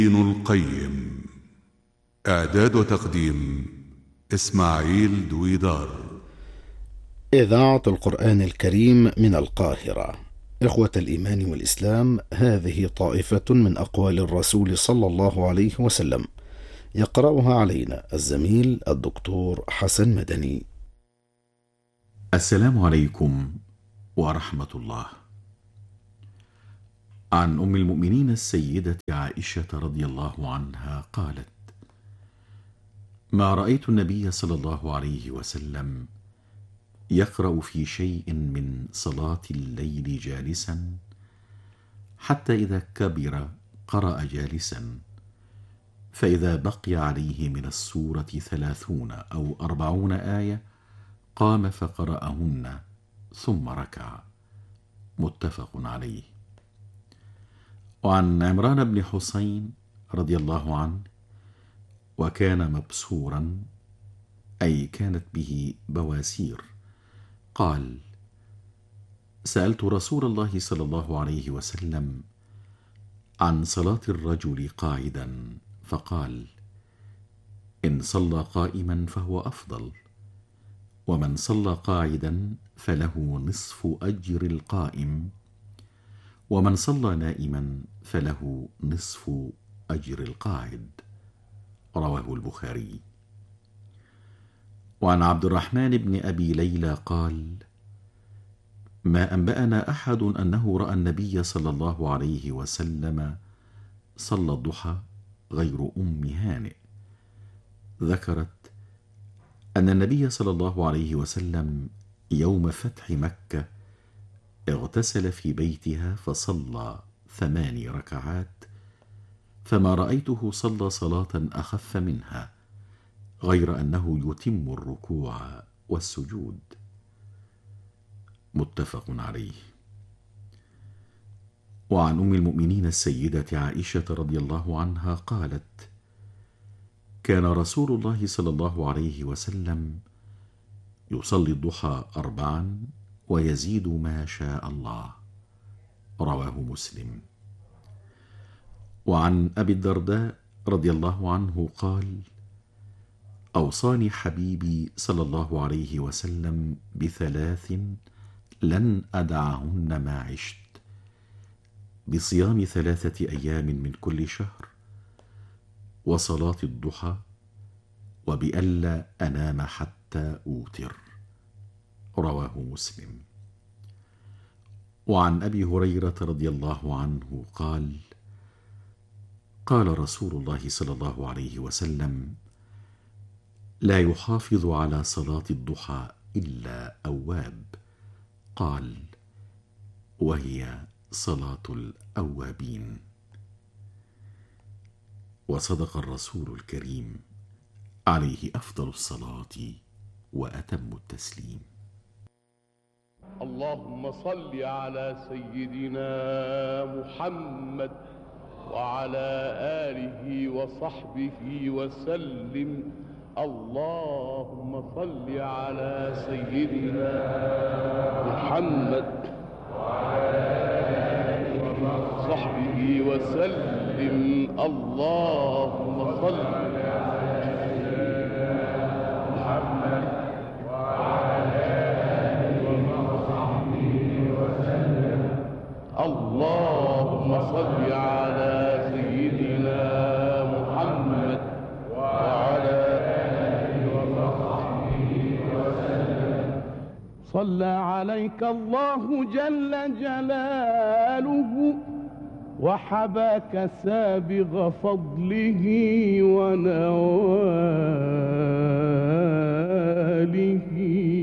ابن القيم. إعداد وتقديم إسماعيل دويدار. إذاعة القرآن الكريم من القاهرة. إخوة الإيمان والإسلام، هذه طائفة من أقوال الرسول صلى الله عليه وسلم، يقرأها علينا الزميل الدكتور حسن مدني. السلام عليكم ورحمة الله. عن أم المؤمنين السيدة عائشة رضي الله عنها قالت: ما رأيت النبي صلى الله عليه وسلم يقرأ في شيء من صلاة الليل جالسا، حتى إذا كبر قرأ جالسا، فإذا بقي عليه من السورة 30 أو 40 آية قام فقرأهن ثم ركع. متفق عليه. وعن عمران بن حسين رضي الله عنه، وكان مبسورا، أي كانت به بواسير، قال: سألت رسول الله صلى الله عليه وسلم عن صلاة الرجل قاعدا، فقال: إن صلى قائما فهو أفضل، ومن صلى قاعدا فله نصف أجر القائم، ومن صلى نائما فله نصف أجر القاعد. رواه البخاري. وعن عبد الرحمن بن أبي ليلى قال: ما أنبأنا أحد أنه رأى النبي صلى الله عليه وسلم صلى الضحى غير أم هانئ. ذكرت أن النبي صلى الله عليه وسلم يوم فتح مكة اغتسل في بيتها فصلى 8 ركعات، فما رأيته صلى صلاة أخف منها، غير أنه يتم الركوع والسجود. متفق عليه. وعن أم المؤمنين السيدة عائشة رضي الله عنها قالت: كان رسول الله صلى الله عليه وسلم يصلي الضحى 4 ويزيد ما شاء الله. رواه مسلم. وعن أبي الدرداء رضي الله عنه قال: أوصاني حبيبي صلى الله عليه وسلم ب3 لن أدعهن ما عشت: بصيام 3 أيام من كل شهر، وصلاة الضحى، وبألا أنام حتى أوتر. رواه مسلم. وعن أبي هريرة رضي الله عنه قال: قال رسول الله صلى الله عليه وسلم: لا يحافظ على صلاة الضحى إلا أواب. قال: وهي صلاة الأوابين. وصدق الرسول الكريم عليه أفضل الصلاة وأتم التسليم. اللهم صل على سيدنا محمد وعلى آله وصحبه وسلم. اللهم صل على سيدنا محمد وعلى آله وصحبه وسلم. اللهم صل على سيدنا محمد وعلى آله وصحبه وسلم. اللهم صل على سيدنا محمد وعلى آله وصحبه وسلم. صلى عليك الله جل جلاله، وحباك سابغ فضله ونواله.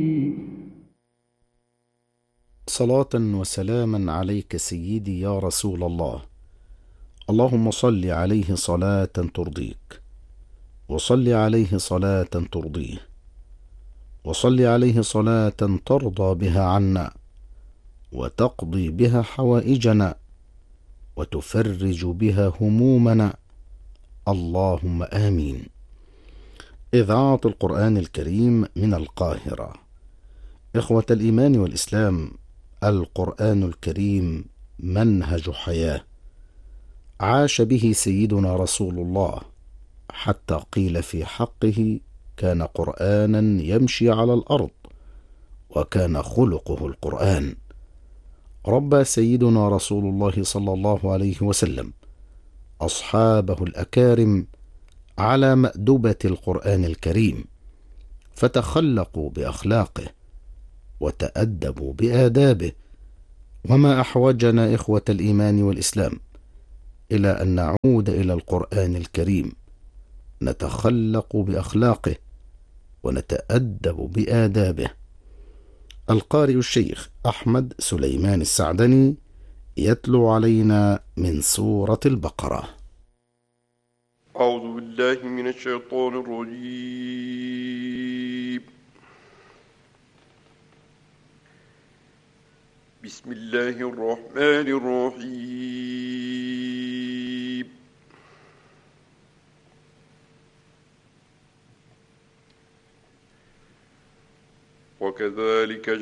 صلاة وسلاما عليك سيدي يا رسول الله. اللهم صل عليه صلاة ترضيك، وصل عليه صلاة ترضيه، وصل عليه صلاة ترضى بها عنا، وتقضي بها حوائجنا، وتفرج بها همومنا. اللهم آمين. إذاعة القرآن الكريم من القاهرة. إخوة الإيمان والإسلام، القرآن الكريم منهج حياة. عاش به سيدنا رسول الله، حتى قيل في حقه: كان قرآنا يمشي على الأرض، وكان خلقه القرآن. ربى سيدنا رسول الله صلى الله عليه وسلم أصحابه الأكارم على مأدبة القرآن الكريم، فتخلقوا بأخلاقه وتأدبوا بآدابه. وما أحوجنا إخوة الإيمان والإسلام إلى أن نعود إلى القرآن الكريم، نتخلق بأخلاقه ونتأدب بآدابه. القارئ الشيخ أحمد سليمان السعدني يتلو علينا من سورة البقرة. أعوذ بالله من الشيطان الرجيم. بسم الله الرحمن الرحيم. وكذلك